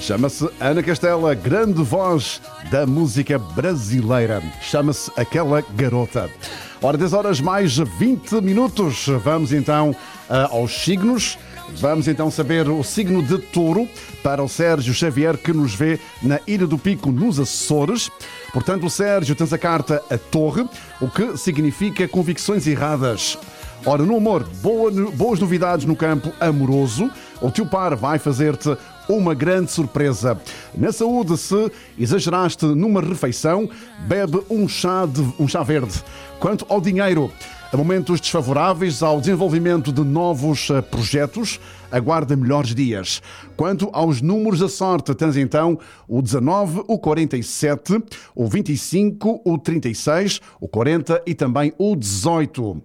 Chama-se Ana Castela, grande voz da música brasileira. Chama-se Aquela Garota. Ora, 10 horas mais 20 minutos. Vamos então aos signos. Vamos então saber o signo de Touro para o Sérgio Xavier, que nos vê na Ilha do Pico, nos Açores. Portanto, o Sérgio, tens a carta a Torre, o que significa convicções erradas. Ora, no amor, boas novidades no campo amoroso. O teu par vai fazer-te uma grande surpresa. Na saúde, se exageraste numa refeição, bebe um chá verde. Quanto ao dinheiro, há momentos desfavoráveis ao desenvolvimento de novos projetos, aguarda melhores dias. Quanto aos números da sorte, tens então o 19, o 47, o 25, o 36, o 40 e também o 18.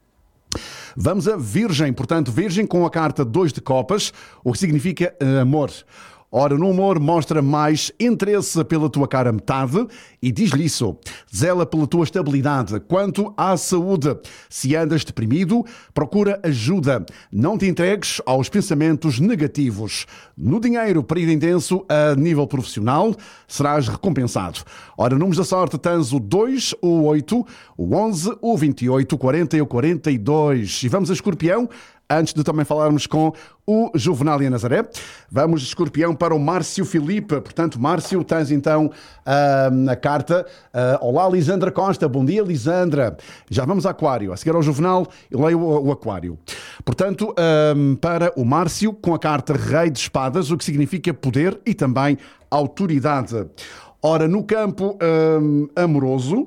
Vamos a Virgem, portanto, Virgem com a carta 2 de copas, o que significa amor. Ora, no amor mostra mais interesse pela tua cara metade e diz-lhe isso. Zela pela tua estabilidade. Quanto à saúde, se andas deprimido, procura ajuda. Não te entregues aos pensamentos negativos. No dinheiro, período intenso a nível profissional, serás recompensado. Ora, números da sorte, tens o 2, o 8, o 11, o 28, o 40 e o 42. E vamos a Escorpião. Antes de também falarmos com o Juvenal e a Nazaré, vamos de Escorpião para o Márcio Filipe. Portanto, Márcio, tens então a carta. Olá, Lisandra Costa. Bom dia, Lisandra. Já vamos a Aquário. A seguir ao Juvenal, eu leio o Aquário. Portanto, para o Márcio, com a carta Rei de Espadas, o que significa poder e também autoridade. Ora, no campo amoroso,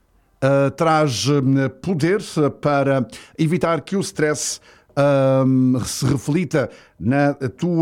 traz poder para evitar que o stress se reflita na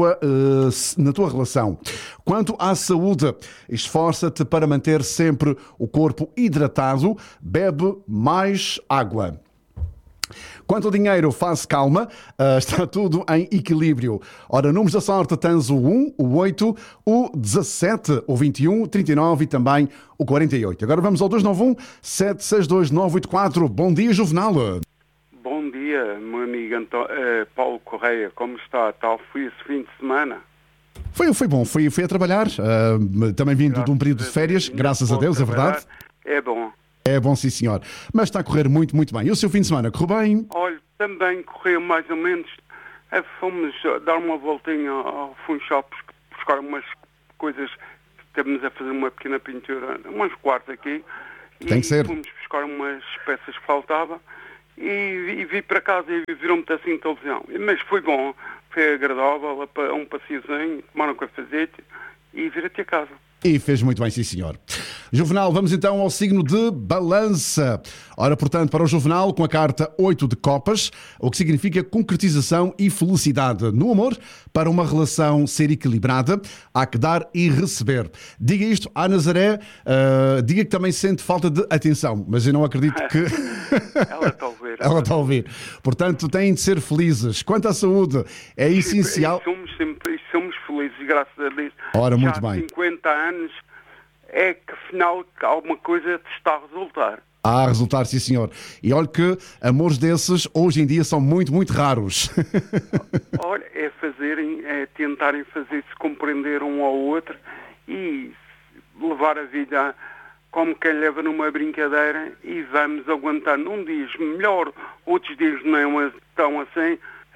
tua relação. Quanto à saúde, esforça-te para manter sempre o corpo hidratado, bebe mais água. Quanto ao dinheiro, faz calma, está tudo em equilíbrio. Ora, números da sorte, tens o 1, o 8, o 17, o 21, o 39 e também o 48. Agora vamos ao 291 762 984. Bom dia, Juvenal. Bom dia, meu amigo Paulo Correia, como está? Tal foi esse fim de semana? Foi bom, fui a trabalhar, também vindo de um período de férias, graças a Deus, é verdade. É bom. É bom, sim, senhor. Mas está a correr muito, muito bem. E o seu fim de semana, correu bem? Olha, também correu mais ou menos. Fomos dar uma voltinha ao Fun Shop, buscar umas coisas, estamos a fazer uma pequena pintura, umas quartos aqui. Tem que ser. Fomos buscar umas peças que faltavam. E vi para casa e viram-me assim televisão. Mas foi bom, foi agradável, um passeiozinho, tomar um cafezete e vir até casa. E fez muito bem, sim, senhor. Juvenal, vamos então ao signo de Balança. Ora, portanto, para o Juvenal, com a carta 8 de copas, o que significa concretização e felicidade. No amor, para uma relação ser equilibrada, há que dar e receber. Diga isto à Nazaré, diga que também sente falta de atenção, mas eu não acredito que... Ela está a ouvir. Ela está a ouvir. Portanto, têm de ser felizes. Quanto à saúde, é essencial... Somos felizes, graças a Deus. Ora, muito já há bem. 50 anos é que afinal alguma coisa está a resultar. A resultar, sim, senhor. E olha que amores desses hoje em dia são muito, muito raros. Olha, é tentarem fazer-se compreender um ao outro e levar a vida como quem leva numa brincadeira e vamos aguentar num dias melhor, outros dias não estão assim,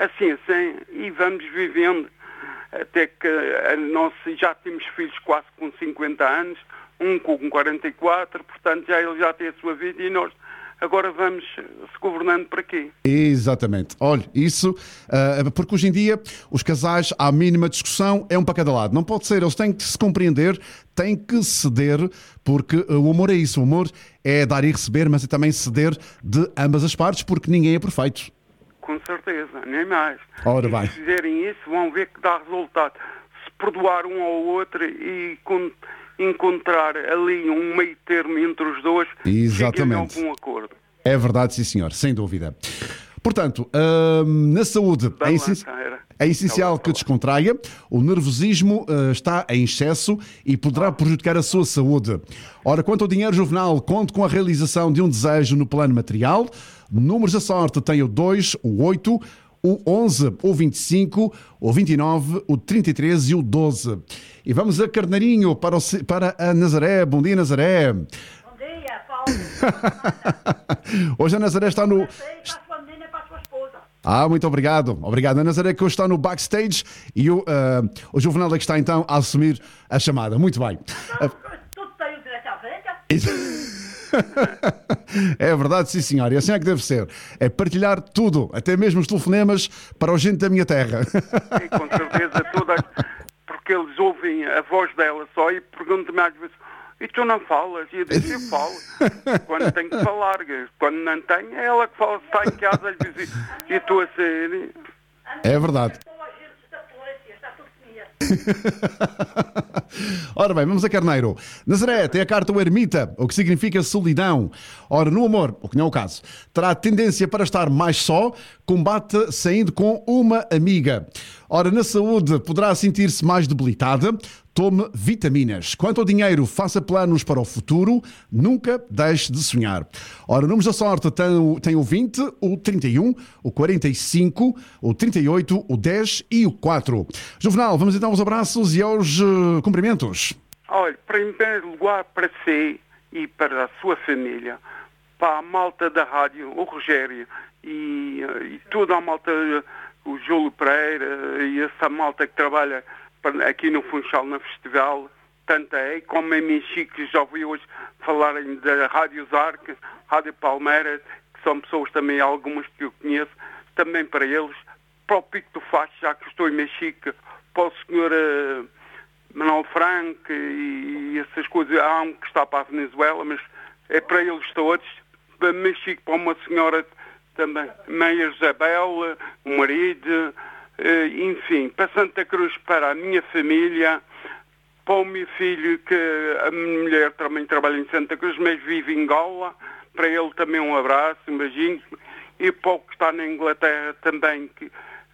e vamos vivendo. Até que já temos filhos quase com 50 anos, um com 44, portanto ele já tem a sua vida e nós agora vamos se governando para quê? Exatamente. Olha, isso, porque hoje em dia os casais, à mínima discussão, é um para cada lado. Não pode ser, eles têm que se compreender, têm que ceder, porque o amor é isso. O amor é dar e receber, mas é também ceder de ambas as partes, porque ninguém é perfeito. Com certeza, nem mais. Ora bem. Se fizerem isso, vão ver que dá resultado. Se perdoar um ao outro e encontrar ali um meio termo entre os dois, exatamente, cheguem a algum acordo. É verdade, sim, senhor, sem dúvida. Portanto, na saúde, é essencial que descontraia. O nervosismo está em excesso e poderá prejudicar a sua saúde. Ora, quanto ao dinheiro, Juvenal, conte com a realização de um desejo no plano material. Números da sorte tem o 2, o 8, o 11, o 25, o 29, o 33 e o 12. E vamos a Carneirinho para a Nazaré. Bom dia, Nazaré. Bom dia, Paulo. Hoje a Nazaré está no... Para a sua menina e para a sua esposa. Muito obrigado. Obrigado. A Nazaré que hoje está no backstage e o Juvenal é que está então a assumir a chamada. Muito bem. Tudo tem o direito à frente. É verdade, sim senhor. E assim é que deve ser. É partilhar tudo, até mesmo os telefonemas para o gente da minha terra. E com certeza toda, porque eles ouvem a voz dela só e perguntam-me às vezes, e tu não falas? E eu digo, eu falo. Quando tenho que falar. Quando não tenho, é ela que fala, está em casa às vezes e estou a sair. É verdade. Estou a agir da polícia, está tudo comigo. Ora bem, vamos a Carneiro. Nazaré tem a carta o ermita, o que significa solidão. Ora, no amor, o que não é o caso, terá tendência para estar mais só, combate saindo com uma amiga. Ora, na saúde, poderá sentir-se mais debilitada, tome vitaminas. Quanto ao dinheiro, faça planos para o futuro, nunca deixe de sonhar. Ora, números da sorte tem o 20, o 31, o 45, o 38, o 10 e o 4. Juvenal, vamos então aos abraços e aos cumprimentos. Olha, em primeiro lugar para si e para a sua família, para a malta da rádio, o Rogério e toda a malta, o Júlio Pereira e essa malta que trabalha aqui no Funchal, no festival, tanto é, como a mim Chico, que já ouvi hoje falarem da Rádio Zarc, Rádio Palmeiras, que são pessoas também, algumas que eu conheço, também para eles, para o Pico do Facho, já que estou em Mexico, para o senhor Manuel Franco e essas coisas, há um que está para a Venezuela, mas é para eles todos, para Mexico, para uma senhora também, Meia Isabel, o marido, enfim, para Santa Cruz, para a minha família, para o meu filho, que a minha mulher também trabalha em Santa Cruz, mas vive em Angola, para ele também um abraço, um beijinho, e para o que está na Inglaterra também, que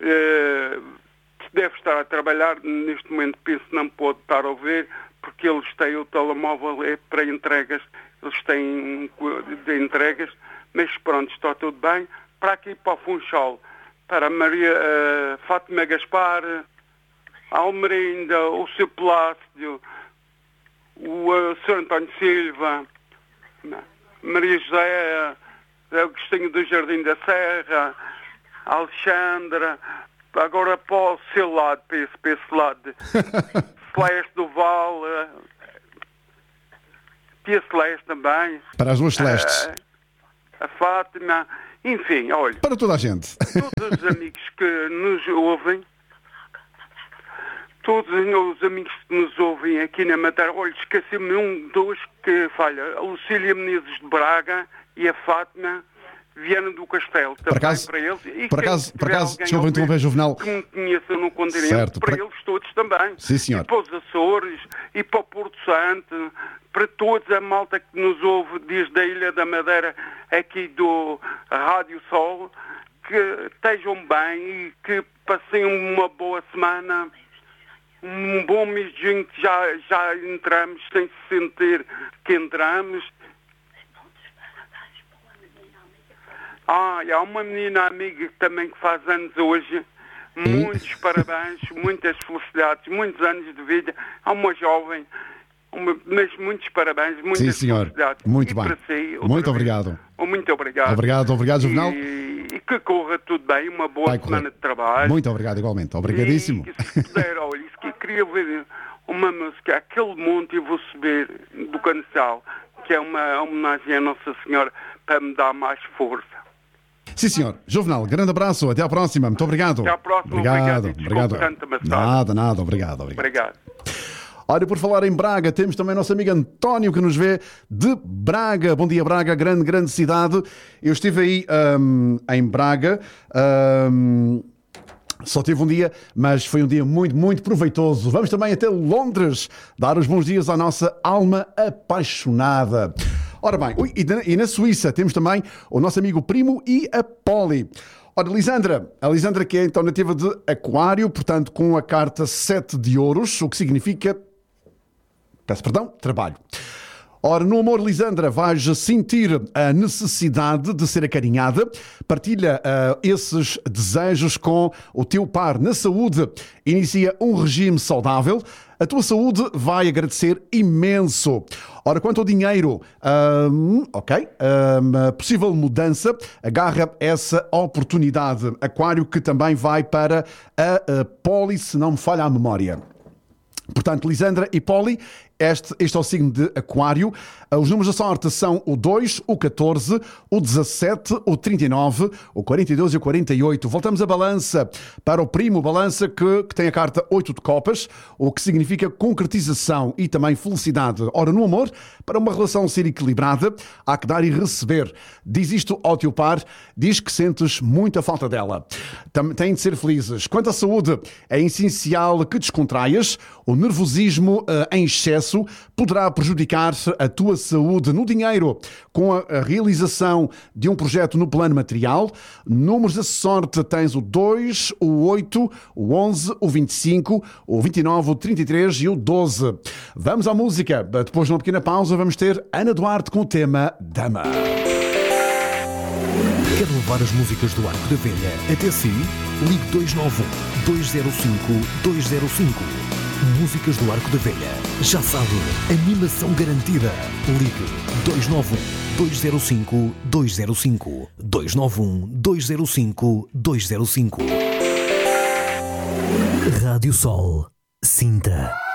deve estar a trabalhar, neste momento penso que não pode estar a ouvir, porque eles têm o telemóvel é para entregas, eles têm de entregas, mas pronto, está tudo bem. Para aqui, para o Funchal, para a Maria Fátima Gaspar, a Almerinda, o Sr. Plácido, o Sr. António Silva, Maria José, Agostinho do Jardim da Serra, a Alexandra, agora para o seu lado, para esse lado, Celeste do Val, Tia Celeste também. Para as duas Celestes. A Fátima, enfim, olha. Para toda a gente. Todos os amigos que nos ouvem, todos os amigos que nos ouvem aqui na Madeira, olha, esqueci-me dois que falha, a Lucília Menezes de Braga e a Fátima Viana do Castelo, também para eles. E por acaso, desculpa interromper, Juvenal. Que me conheçam no continente, certo, para eles todos também. Sim, senhor. E para os Açores, e para o Porto Santo, para todos a malta que nos ouve desde a Ilha da Madeira, aqui do Rádio Sol, que estejam bem e que passem uma boa semana, um bom mês de junho, que já entramos, sem se sentir que entramos. E há uma menina amiga também que faz anos hoje. Muitos parabéns, muitas felicidades, muitos anos de vida. Há uma jovem, mas muitos parabéns, muitas sim, senhor. felicidades. Muito e bem. Para si, muito obrigado. Muito obrigado. Obrigado, Juvenal. E que corra tudo bem, uma boa semana de trabalho. Muito obrigado, igualmente. Obrigadíssimo. E se puder, olha, isso que queria ver uma música, aquele monte eu vou subir do Cancel, que é uma homenagem à Nossa Senhora, para me dar mais força. Sim, senhor. Juvenal, grande abraço. Até à próxima. Muito obrigado. Até à próxima. Obrigado. Nada. Obrigado. Olha, por falar em Braga, temos também nosso amigo António que nos vê de Braga. Bom dia, Braga, grande cidade. Eu estive aí em Braga. Só tive um dia, mas foi um dia muito proveitoso. Vamos também até Londres dar os bons dias à nossa alma apaixonada. Ora bem, e na Suíça temos também o nosso amigo Primo e a Poli. Ora, a Lisandra que é então nativa de Aquário, portanto com a carta 7 de ouros, o que significa, peço perdão, trabalho. Ora, no amor, Lisandra, vais sentir a necessidade de ser acarinhada. Partilha esses desejos com o teu par. Na saúde, inicia um regime saudável. A tua saúde vai agradecer imenso. Ora, quanto ao dinheiro, possível mudança, agarra essa oportunidade. Aquário, que também vai para a Poli, se não me falha a memória. Portanto, Lisandra e Poli, este é o signo de Aquário. Os números da sorte são o 2, o 14, o 17, o 39, o 42 e o 48. Voltamos à balança para o primo balança que tem a carta 8 de copas, o que significa concretização e também felicidade. Ora, no amor, para uma relação ser equilibrada, há que dar e receber. Diz isto ao teu par, diz que sentes muita falta dela. Têm de ser felizes. Quanto à saúde, é essencial que descontraias. O nervosismo em excesso poderá prejudicar a tua saúde. No dinheiro, com a realização de um projeto no plano material. Números da sorte, tens o 2, o 8, o 11, o 25, o 29, o 33 e o 12. Vamos à música. Depois de uma pequena pausa, vamos ter Ana Duarte com o tema Dama. Quer levar as músicas do Arco da Velha até si? Ligue 291-205-205. Músicas do Arco da Velha. Já sabe, animação garantida. Ligue 291-205-205. 291-205-205. Rádio Sol. Sinta.